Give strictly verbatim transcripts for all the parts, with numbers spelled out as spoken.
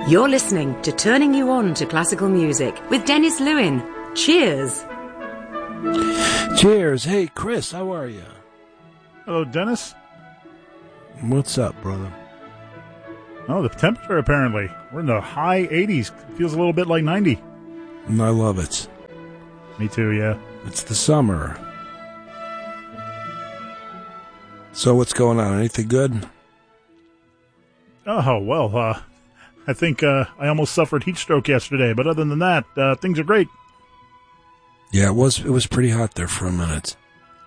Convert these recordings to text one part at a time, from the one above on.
You're listening to Turning You On to Classical Music with Dennis Lewin. Cheers. Cheers. Hey, Chris, how are you? Hello, Dennis. What's up, brother? Oh, the temperature apparently. We're in the high eighties. Feels a little bit like ninety. And I love it. Me too, yeah. It's the summer. So what's going on? Anything good? Oh, well, uh, I think uh, I almost suffered heat stroke yesterday, but other than that, uh, things are great. Yeah, it was it was pretty hot there for a minute.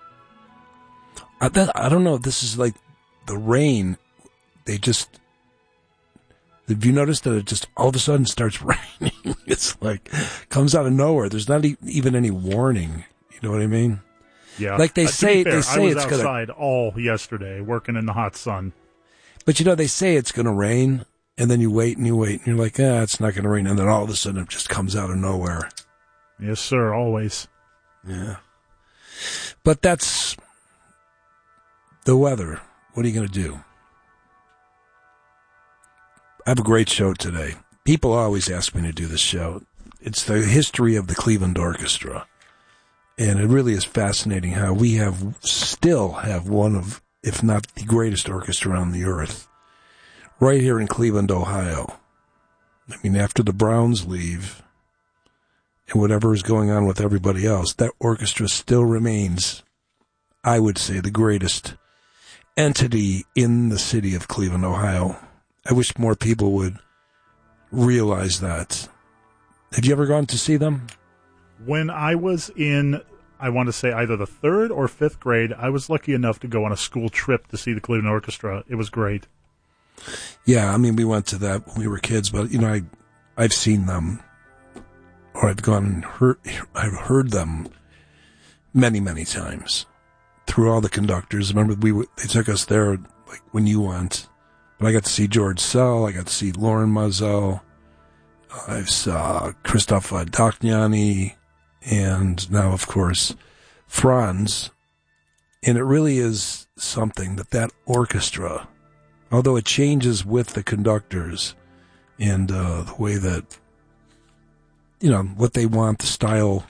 I, that, I don't know if this is like the rain. They just... Have you noticed that it just all of a sudden starts raining? It's like, comes out of nowhere. There's not e- even any warning. You know what I mean? Yeah. Like they uh, say, fair, they say I was it's going to... outside all yesterday working in the hot sun. But you know, they say it's going to rain, and then you wait and you wait, and you're like, ah, it's not going to rain. And then all of a sudden it just comes out of nowhere. Yes, sir, always. Yeah. But that's the weather. What are you going to do? I have a great show today. People always ask me to do this show. It's the history of the Cleveland Orchestra. And it really is fascinating how we have still have one of, if not the greatest orchestra on the earth, right here in Cleveland, Ohio. I mean, after the Browns leave and whatever is going on with everybody else, that orchestra still remains, I would say, the greatest entity in the city of Cleveland, Ohio. I wish more people would realize that. Have you ever gone to see them? When I was in, I want to say either the third or fifth grade, I was lucky enough to go on a school trip to see the Cleveland Orchestra. It was great. Yeah, I mean, we went to that when we were kids, but, you know, I, I've seen them, or I've gone and heard, I've heard them many, many times through all the conductors. Remember, we they took us there, like, when you went. But I got to see George Sell, I got to see Lauren Moselle, I saw Christoph Dochniani, and now, of course, Franz. And it really is something that that orchestra, although it changes with the conductors and uh, the way that, you know, what they want, the style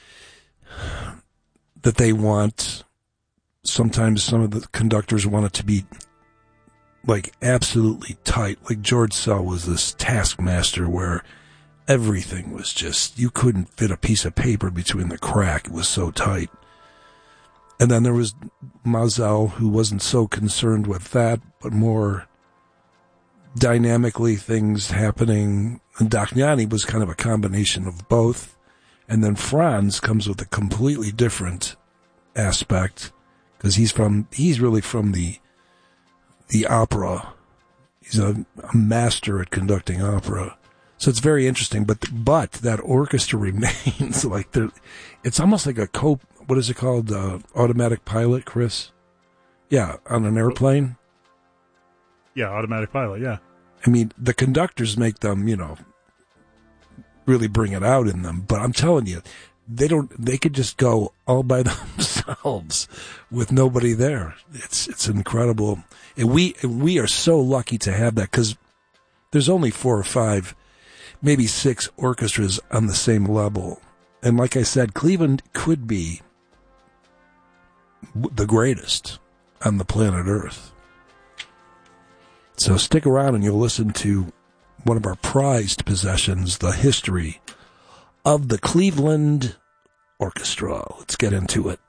that they want. Sometimes some of the conductors want it to be like absolutely tight. Like George Sell was this taskmaster where everything was just, you couldn't fit a piece of paper between the crack. It was so tight. And then there was Moselle, who wasn't so concerned with that, but more dynamically things happening. And Dochniani was kind of a combination of both. And then Franz comes with a completely different aspect, because he's from, he's really from the the opera. He's a, a master at conducting opera. So it's very interesting, but but that orchestra remains like the, it's almost like a co, what is it called, uh, automatic pilot, Chris? Yeah, on an airplane. Yeah, automatic pilot, yeah. I mean, the conductors make them, you know, really bring it out in them, but I'm telling you, they don't, they could just go all by themselves with nobody there. It's it's incredible. And we we are so lucky to have that, because there's only four or five, maybe six orchestras on the same level. And like I said, Cleveland could be the greatest on the planet Earth. So stick around and you'll listen to one of our prized possessions, the history of the Cleveland Orchestra. Let's get into it.